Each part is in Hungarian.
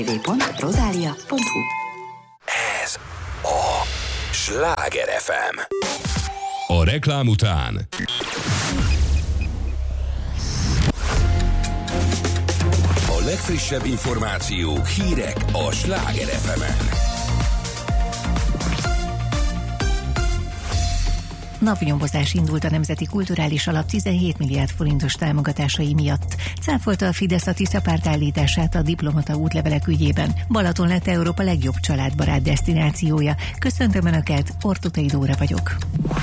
www.rosalia.hu. Ez a Sláger FM. A reklám után A legfrissebb információk, hírek a Sláger FM-en. Napnyomozás indult a Nemzeti Kulturális Alap 17 milliárd forintos támogatásai miatt. Cáfolta a Fidesz a Tisza-párt állítását a diplomata útlevelek ügyében. Balaton lett Európa legjobb családbarát desztinációja. Köszöntöm Önöket, Ortutei Dóra vagyok.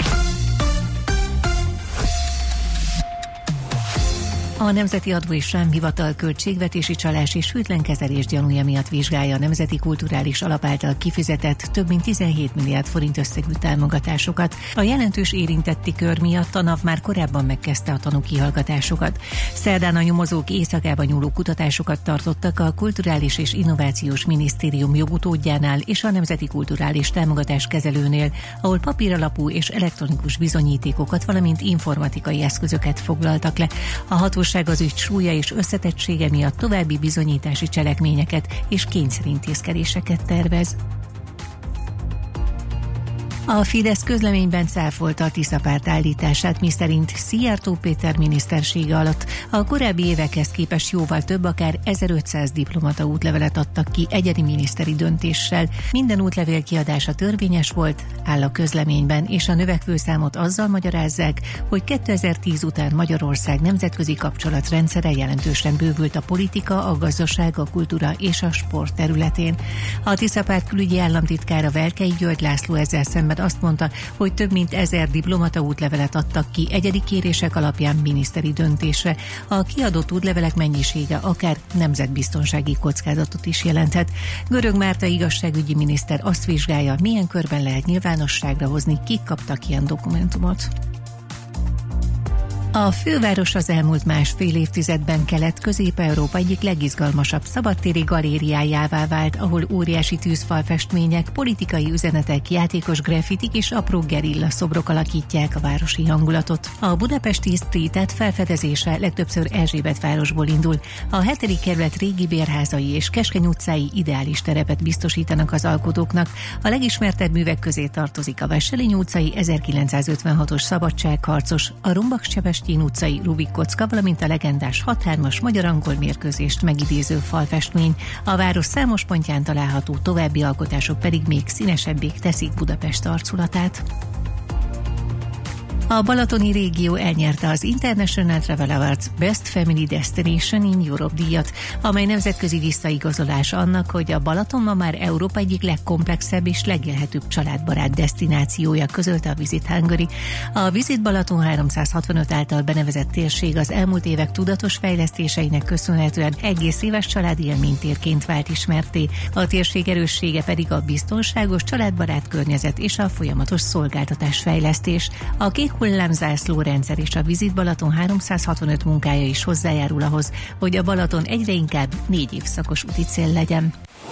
A Nemzeti Adó és Vámhivatal költségvetési csalás és hűtlen kezelés gyanúja miatt vizsgálja a Nemzeti Kulturális Alap által kifizetett több mint 17 milliárd forint összegű támogatásokat. A jelentős érintetti kör miatt a NAV már korábban megkezdte a tanúkihallgatásokat. Szerdán a nyomozók éjszakába nyúló kutatásokat tartottak a Kulturális és Innovációs Minisztérium jogutódjánál és a Nemzeti Kulturális Támogatás kezelőnél, ahol papíralapú és elektronikus bizonyítékokat, valamint informatikai eszközöket foglaltak le. A hatóság az ügy súlya és összetettsége miatt további bizonyítási cselekményeket és kényszerintézkedéseket tervez. A Fidesz közleményben cáfolta a Tisza-párt állítását, miszerint Szijjártó Péter minisztersége alatt a korábbi évekhez képest jóval több, akár 1500 diplomata útlevelet adtak ki egyedi miniszteri döntéssel. Minden útlevél kiadása törvényes volt, áll a közleményben, és a növekvő számot azzal magyarázzák, hogy 2010 után Magyarország nemzetközi kapcsolatrendszere jelentősen bővült a politika, a gazdaság, a kultúra és a sport területén. A Tisza-párt külügyi államtitkára Velkei György László ezzel szemben azt mondta, hogy több mint 1000 diplomata útlevelet adtak ki egyedi kérések alapján miniszteri döntésre. A kiadott útlevelek mennyisége akár nemzetbiztonsági kockázatot is jelenthet. Görög Márta igazságügyi miniszter azt vizsgálja, milyen körben lehet nyilvánosságra hozni, kik kaptak ilyen dokumentumot. A főváros az elmúlt másfél évtizedben Kelet-Közép-Európa egyik legizgalmasabb szabadtéri galériájává vált, ahol óriási tűzfalfestmények, politikai üzenetek, játékos graffitik és apró gerilla szobrok alakítják a városi hangulatot. A budapesti street felfedezése legtöbbször Erzsébetvárosból indul. A 7. kerület régi bérházai és Keskeny utcái ideális terepet biztosítanak az alkotóknak. A legismertebb művek közé tartozik a Wesseling utcai 1956-os szabadságharcos, a Rumbach-Sebestyén utcai Rubik kocka, valamint a legendás 6-3-as magyar-angol mérkőzést megidéző falfestmény. A város számos pontján található további alkotások pedig még színesebbé teszik Budapest arculatát. A balatoni régió elnyerte az International Travel Awards Best Family Destination in Europe díjat, amely nemzetközi visszaigazolása annak, hogy a Balaton ma már Európa egyik legkomplexebb és legélhetőbb családbarát desztinációja, közölte a Visit Hungary. A Visit Balaton 365 által benevezett térség az elmúlt évek tudatos fejlesztéseinek köszönhetően egész éves családi élménytérként vált ismertté. A térség erőssége pedig a biztonságos, családbarát környezet és a folyamatos szolgáltatásfejlesztés. A kék hullámzászlórendszer és a Visit Balaton 365 munkája is hozzájárul ahhoz, hogy a Balaton egyre inkább 4 évszakos úti cél legyen.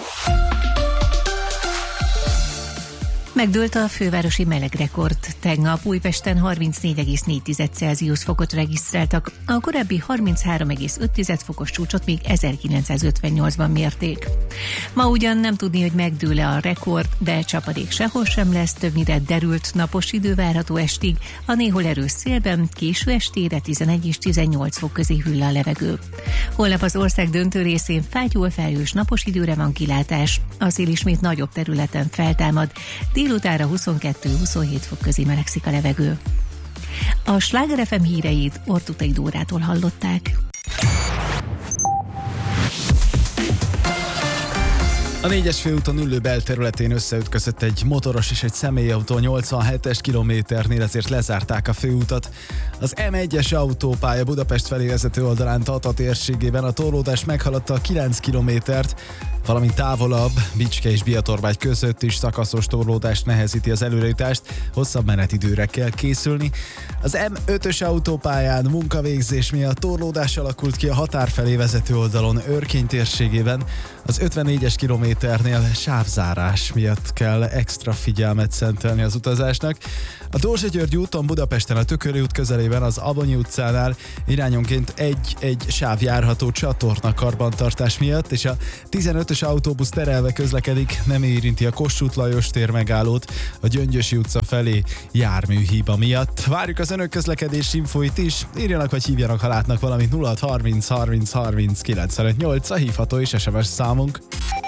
Megdőlt a fővárosi melegrekord. Tegnap Újpesten 34,4 Celsius fokot regisztráltak, a korábbi 33,5 fokos csúcsot még 1958-ban mérték. Ma ugyan nem tudni, hogy megdől-e a rekord, de csapadék sehol sem lesz, többnyire derült napos idő várható estig, a néhol erős szélben késő estére 11 és 18 fok közé hűl a levegő. Holnap az ország döntő részén fátyol felhős napos időre van kilátás, a szél ismét nagyobb területen feltámad, délutára 22-27 fok közé melegszik a levegő. A Sláger FM híreit Ortutei Dórától hallották. A 4-es főúton Üllő belterületén összeütközött egy motoros és egy személyautó 87-es kilométernél, ezért lezárták a főútat. Az M1-es autópálya Budapest felé vezető oldalán Tata térségében a torlódás meghaladta a 9 kilométert, valamint távolabb Bicske és Biatorvágy között is szakaszos torlódást nehezíti az előrejutást, hosszabb menetidőre kell készülni. Az M5-ös autópályán munkavégzés miatt torlódás alakult ki a határ felé vezető oldalon Örkény térségében. Az 54-es kilométernél sávzárás miatt kell extra figyelmet szentelni az utazásnak. A Dózsa-György úton Budapesten a Tököli út közelében az Abonyi utcánál irányonként egy sáv járható csatorna karbantartás miatt, és a 15-ös 2-es autóbusz terelve közlekedik, nem érinti a Kossuth Lajos tér megállót a Gyöngyösi utca felé járműhiba miatt. Várjuk az önök közlekedés infóit is, írjanak vagy hívjanak, ha látnak valamit. 0630 30 30 958 a hívható és SMS számunk.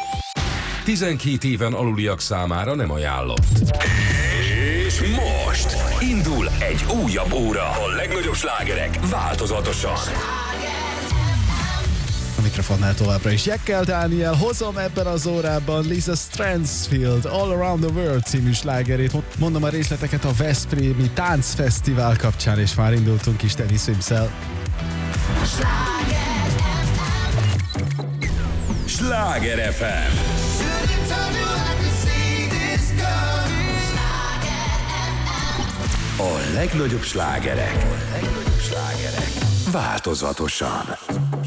12 éven aluliak számára nem ajánlott. És most indul egy újabb óra. A legnagyobb slágerek változatosan. A mikrofonnál továbbra is Jekkel Dániel, hozom ebben az órában Lisa Stansfield All Around the World című slágerét. Mondom a részleteket a Veszprémi Táncfesztivál kapcsán, és már indultunk is Danny Swims-el. Sláger FM. A legnagyobb slágerek változatosan.